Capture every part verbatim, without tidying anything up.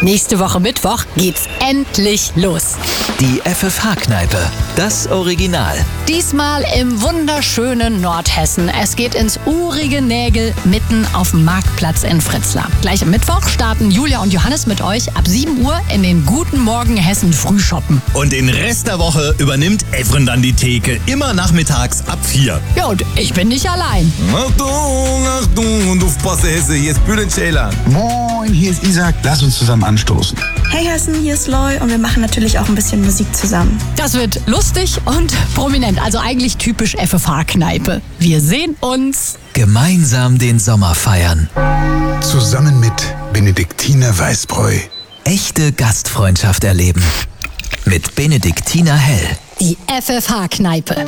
Nächste Woche Mittwoch geht's endlich los. Die F F H-Kneipe, das Original. Diesmal im wunderschönen Nordhessen. Es geht ins urige Nägel mitten auf dem Marktplatz in Fritzlar. Gleich am Mittwoch starten Julia und Johannes mit euch ab sieben Uhr in den Guten Morgen Hessen Frühschoppen. Und den Rest der Woche übernimmt Evren dann die Theke, immer nachmittags ab vier. Ja, und ich bin nicht allein. Achtung, Achtung, und aufpasse Hesse, hier ist Bülent Ceylan. Moin, hier ist Isaac, lass uns zusammen anstoßen. Hey Hessen, hier ist Loy und wir machen natürlich auch ein bisschen Musik zusammen. Das wird lustig und prominent, also eigentlich typisch F F H-Kneipe. Wir sehen uns. Gemeinsam den Sommer feiern. Zusammen mit Benediktiner Weißbräu. Echte Gastfreundschaft erleben. Mit Benediktiner Hell. Die F F H-Kneipe.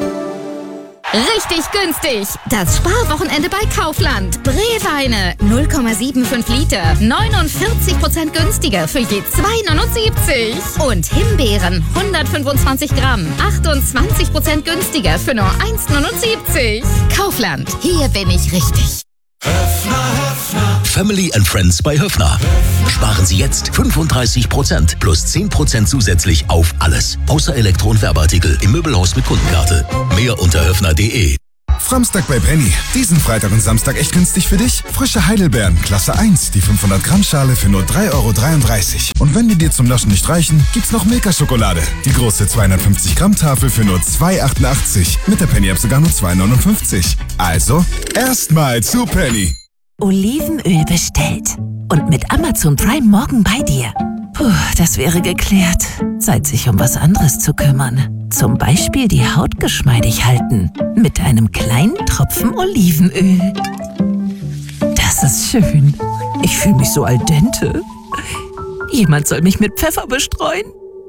Richtig günstig. Das Sparwochenende bei Kaufland. Breweine null Komma fünfundsiebzig Liter. neunundvierzig Prozent günstiger für je zwei neunundsiebzig. Und Himbeeren hundertfünfundzwanzig Gramm. achtundzwanzig Prozent günstiger für nur eins neunundsiebzig. Kaufland. Hier bin ich richtig. Family and Friends bei Höffner. Sparen Sie jetzt fünfunddreißig Prozent plus zehn Prozent zusätzlich auf alles. Außer Elektro- und Werbeartikel im Möbelhaus mit Kundenkarte. Mehr unter höffner punkt de. Samstag bei Penny. Diesen Freitag und Samstag echt günstig für dich? Frische Heidelbeeren, Klasse eins, die fünfhundert Gramm Schale für nur drei Euro dreiunddreißig. Und wenn die dir zum Naschen nicht reichen, gibt's noch Milka-Schokolade. Die große zweihundertfünfzig Gramm Tafel für nur zwei Euro achtundachtzig. Mit der Penny-App sogar nur zwei Euro neunundfünfzig. Also, erstmal zu Penny. Olivenöl bestellt. Und mit Amazon Prime morgen bei dir. Puh, das wäre geklärt. Zeit, sich um was anderes zu kümmern. Zum Beispiel die Haut geschmeidig halten. Mit einem kleinen Tropfen Olivenöl. Das ist schön. Ich fühle mich so al dente. Jemand soll mich mit Pfeffer bestreuen.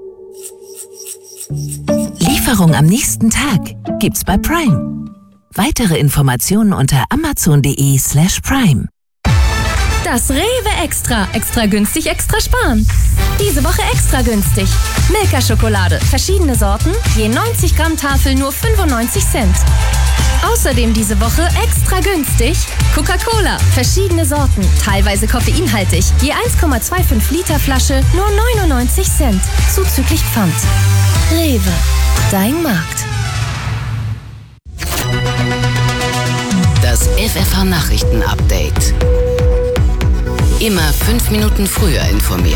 Lieferung am nächsten Tag gibt's bei Prime. Weitere Informationen unter amazon.de slash prime. Das Rewe Extra. Extra günstig, extra sparen. Diese Woche extra günstig. Milka-Schokolade. Verschiedene Sorten. Je neunzig Gramm Tafel nur fünfundneunzig Cent. Außerdem diese Woche extra günstig. Coca-Cola. Verschiedene Sorten. Teilweise koffeinhaltig. Je eins Komma fünfundzwanzig Liter Flasche nur neunundneunzig Cent. Zuzüglich Pfand. Rewe. Dein Markt. Das F F H-Nachrichten-Update. Immer fünf Minuten früher informiert.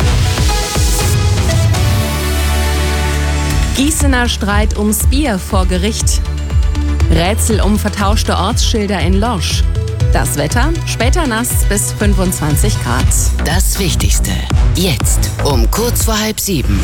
Gießener Streit ums Bier vor Gericht. Rätsel um vertauschte Ortsschilder in Lorsch. Das Wetter, später nass bis fünfundzwanzig Grad. Das Wichtigste, jetzt um kurz vor halb sieben.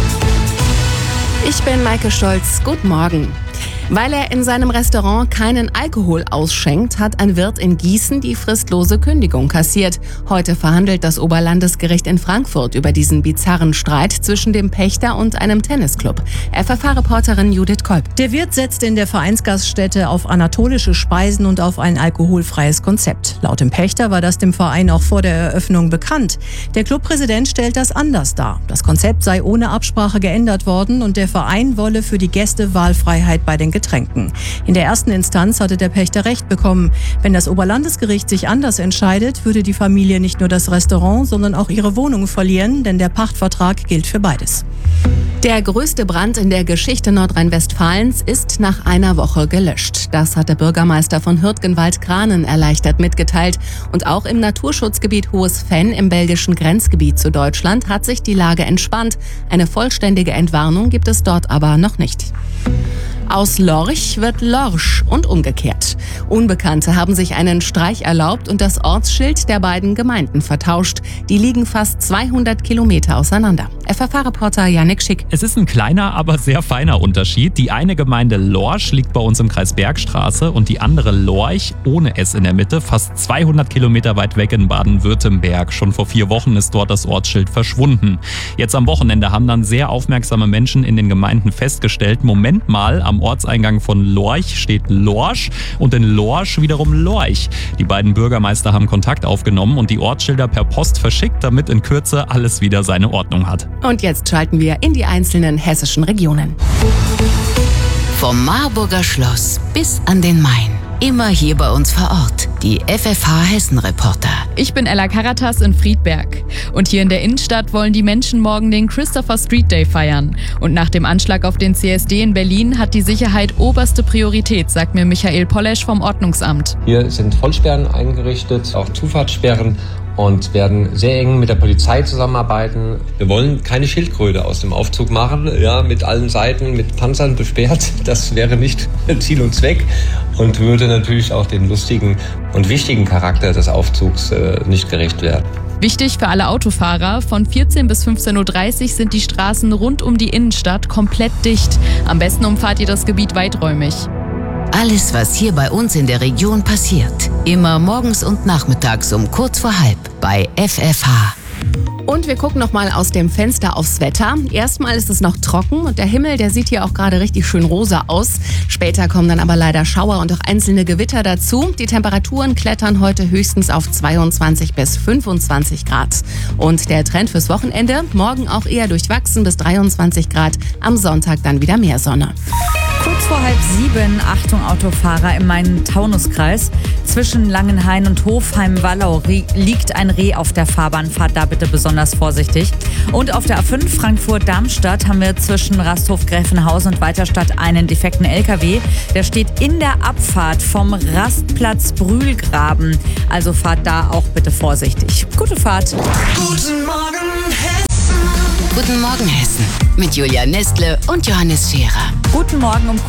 Ich bin Maike Stolz, guten Morgen. Weil er in seinem Restaurant keinen Alkohol ausschenkt, hat ein Wirt in Gießen die fristlose Kündigung kassiert. Heute verhandelt das Oberlandesgericht in Frankfurt über diesen bizarren Streit zwischen dem Pächter und einem Tennisclub. F F H-Reporterin Judith Kolb. Der Wirt setzt in der Vereinsgaststätte auf anatolische Speisen und auf ein alkoholfreies Konzept. Laut dem Pächter war das dem Verein auch vor der Eröffnung bekannt. Der Clubpräsident stellt das anders dar. Das Konzept sei ohne Absprache geändert worden und der Verein wolle für die Gäste Wahlfreiheit bei den Getränken. In der ersten Instanz hatte der Pächter Recht bekommen. Wenn das Oberlandesgericht sich anders entscheidet, würde die Familie nicht nur das Restaurant, sondern auch ihre Wohnung verlieren, denn der Pachtvertrag gilt für beides. Der größte Brand in der Geschichte Nordrhein-Westfalens ist nach einer Woche gelöscht. Das hat der Bürgermeister von Hürtgenwald-Kranen erleichtert mitgeteilt. Und auch im Naturschutzgebiet Hohes Venn im belgischen Grenzgebiet zu Deutschland hat sich die Lage entspannt. Eine vollständige Entwarnung gibt es dort aber noch nicht. Aus Lorch wird Lorsch und umgekehrt. Unbekannte haben sich einen Streich erlaubt und das Ortsschild der beiden Gemeinden vertauscht. Die liegen fast zweihundert Kilometer auseinander. F F H-Reporter Yannick Schick. Es ist ein kleiner, aber sehr feiner Unterschied. Die eine Gemeinde Lorsch liegt bei uns im Kreis Bergstraße und die andere Lorch, ohne S in der Mitte, fast zweihundert Kilometer weit weg in Baden-Württemberg. Schon vor vier Wochen ist dort das Ortsschild verschwunden. Jetzt am Wochenende haben dann sehr aufmerksame Menschen in den Gemeinden festgestellt, Moment mal, am Ortseingang von Lorch steht Lorsch und in Lorsch wiederum Lorch. Die beiden Bürgermeister haben Kontakt aufgenommen und die Ortsschilder per Post verschickt, damit in Kürze alles wieder seine Ordnung hat. Und jetzt schalten wir in die einzelnen hessischen Regionen. Vom Marburger Schloss bis an den Main. Immer hier bei uns vor Ort. Die F F H Hessen-Reporter. Ich bin Ella Karatas in Friedberg. Und hier in der Innenstadt wollen die Menschen morgen den Christopher Street Day feiern. Und nach dem Anschlag auf den C S D in Berlin hat die Sicherheit oberste Priorität, sagt mir Michael Polesch vom Ordnungsamt. Hier sind Vollsperren eingerichtet, auch Zufahrtssperren, und werden sehr eng mit der Polizei zusammenarbeiten. Wir wollen keine Schildkröte aus dem Aufzug machen, ja, mit allen Seiten, mit Panzern besperrt. Das wäre nicht Ziel und Zweck und würde natürlich auch den lustigen und wichtigen Charakter des Aufzugs äh, nicht gerecht werden. Wichtig für alle Autofahrer, von vierzehn bis fünfzehn Uhr dreißig sind die Straßen rund um die Innenstadt komplett dicht. Am besten umfahrt ihr das Gebiet weiträumig. Alles, was hier bei uns in der Region passiert. Immer morgens und nachmittags um kurz vor halb bei F F H. Und wir gucken noch mal aus dem Fenster aufs Wetter. Erstmal ist es noch trocken und der Himmel, der sieht hier auch gerade richtig schön rosa aus. Später kommen dann aber leider Schauer und auch einzelne Gewitter dazu. Die Temperaturen klettern heute höchstens auf zweiundzwanzig bis fünfundzwanzig Grad. Und der Trend fürs Wochenende, morgen auch eher durchwachsen bis dreiundzwanzig Grad, am Sonntag dann wieder mehr Sonne. Kurz vor halb sieben, Achtung Autofahrer, im Main-Taunus-Kreis. Zwischen Langenhain und Hofheim-Wallau liegt ein Reh auf der Fahrbahn. Fahrt da bitte besonders vorsichtig. Und auf der A fünf Frankfurt-Darmstadt haben wir zwischen Rasthof-Gräfenhausen und Weiterstadt einen defekten L K W. Der steht in der Abfahrt vom Rastplatz Brühlgraben. Also fahrt da auch bitte vorsichtig. Gute Fahrt. Guten Morgen, Hessen. Guten Morgen, Hessen. Mit Julia Nestle und Johannes Scherer. Guten Morgen um